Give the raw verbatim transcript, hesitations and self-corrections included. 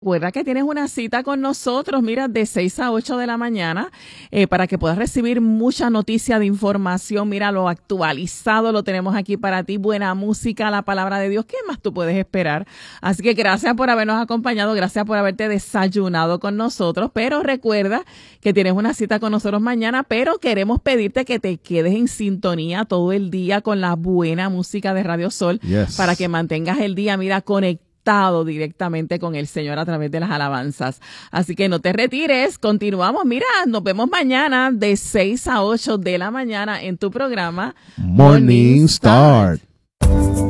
Recuerda que tienes una cita con nosotros, mira, de seis a ocho de la mañana, eh, para que puedas recibir mucha noticia de información. Mira, lo actualizado lo tenemos aquí para ti, buena música, la palabra de Dios. ¿Qué más tú puedes esperar? Así que gracias por habernos acompañado, gracias por haberte desayunado con nosotros, pero recuerda que tienes una cita con nosotros mañana, pero queremos pedirte que te quedes en sintonía todo el día con la buena música de Radio Sol, Yes. para que mantengas el día, mira, conectado directamente con el Señor a través de las alabanzas. Así que no te retires, continuamos. Mira, nos vemos mañana de seis a ocho de la mañana en tu programa Morning Start.